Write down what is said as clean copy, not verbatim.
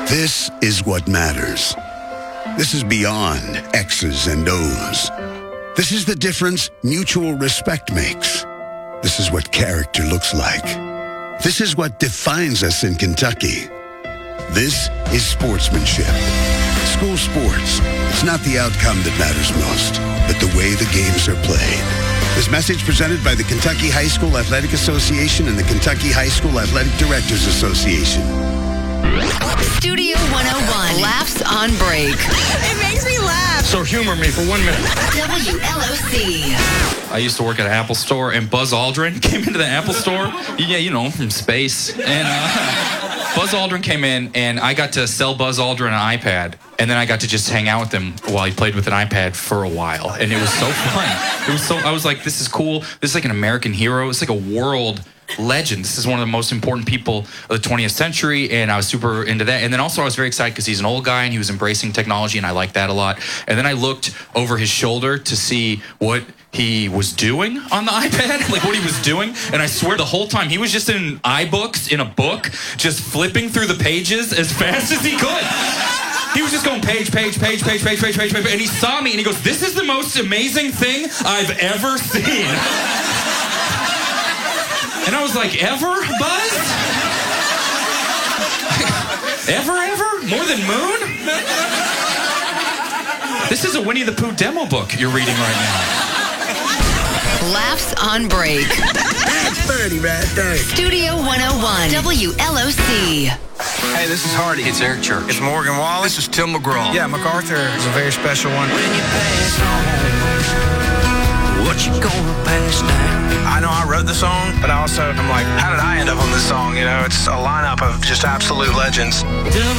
This is what matters. This is beyond X's and O's. This is the difference mutual respect makes. This is what character looks like. This is what defines us in Kentucky. This is sportsmanship. School sports. It's not the outcome that matters most, but the way the games are played. This message presented by the Kentucky High School Athletic Association and the Kentucky High School Athletic Directors Association. Studio 101. Laughs on break. It makes me laugh. So humor me for 1 minute. WLOC. I used to work at an Apple store, and Buzz Aldrin came into the Apple store. Yeah, you know, from space. And Buzz Aldrin came in, and I got to sell Buzz Aldrin an iPad. And then I got to just hang out with him while he played with an iPad for a while. And it was so fun. I was like, this is cool. This is like an American hero. It's like a world legend. This is one of the most important people of the 20th century, and I was super into that. And then also I was very excited because he's an old guy and he was embracing technology, and I liked that a lot. And then I looked over his shoulder to see what he was doing on the iPad, like what he was doing. And I swear the whole time he was just in iBooks, in a book, just flipping through the pages as fast as he could. He was just going page, and he saw me and he goes, "This is the most amazing thing I've ever seen." And I was like, "Ever, Buzz? Ever? More than Moon?" This is a Winnie the Pooh demo book you're reading right now. Laughs on break. That's funny right there. Studio 101. WLOC. Hey, this is Hardy. It's Eric Church. It's Morgan Wallace. This is Tim McGraw. Yeah, MacArthur is a very special one. When you pass on, what you gonna pass down? I know I wrote the song, but I'm like, how did I end up on this song? You know, it's a lineup of just absolute legends.